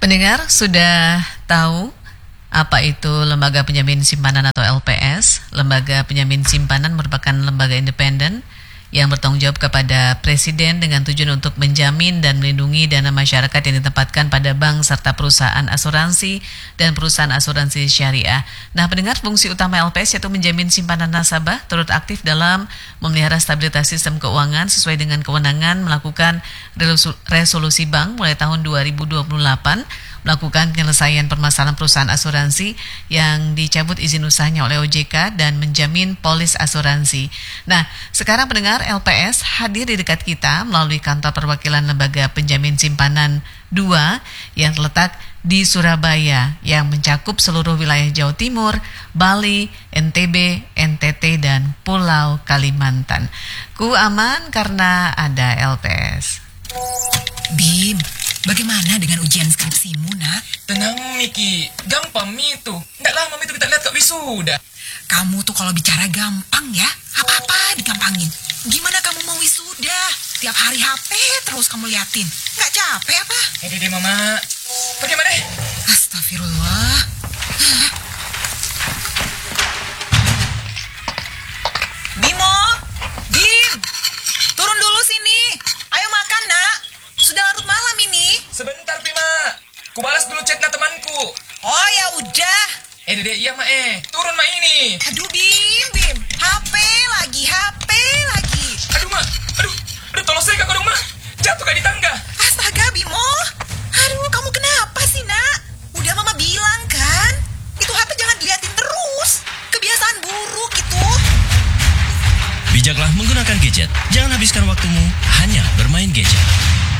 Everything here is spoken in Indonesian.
Pendengar sudah tahu apa itu Lembaga Penjamin Simpanan atau LPS? Lembaga Penjamin Simpanan merupakan lembaga independen yang bertanggung jawab kepada Presiden dengan tujuan untuk menjamin dan melindungi dana masyarakat yang ditempatkan pada bank serta perusahaan asuransi dan perusahaan asuransi syariah. Nah, pendengar, fungsi utama LPS yaitu menjamin simpanan nasabah turut aktif dalam memelihara stabilitas sistem keuangan sesuai dengan kewenangan melakukan resolusi bank mulai tahun 2028, melakukan penyelesaian permasalahan perusahaan asuransi yang dicabut izin usahanya oleh OJK dan menjamin polis asuransi. Nah, sekarang pendengar, LPS hadir di dekat kita melalui kantor perwakilan Lembaga Penjamin Simpanan 2 yang terletak di Surabaya yang mencakup seluruh wilayah Jawa Timur, Bali, NTB, NTT, dan Pulau Kalimantan. Ku aman karena ada LPS. Bim, bagaimana dengan ujian skripsimu, nak? Tenang, Miki. Gampang, Mi itu. Nggak lama itu kita lihat Kak Wisuda. Kamu tuh kalau bicara gampang ya, apa-apa digampangin. Gimana kamu mau wisuda? Tiap hari HP terus kamu liatin. Nggak capek apa? Deh, Mama. Pergi, Mama deh. Astagfirullah. Bimo, Bim, turun dulu sini. Ayo makan, nak. Sudah larut malam ini. Sebentar, Pima. Ku balas dulu chatnya temanku. Oh ya udah. Dede, iya, Ma. Turun, Ma, ini. Aduh, Bim. HP lagi. Aduh, Ma. Aduh, tolong saya Kak dong, Ma. Jatuh Kak di tangga. Astaga, Bimo. Aduh, kamu kenapa sih, nak? Udah Mama bilang kan? Itu HP jangan diliatin terus. Kebiasaan buruk itu. Bijaklah menggunakan gadget. Jangan habiskan waktumu hanya bermain gadget.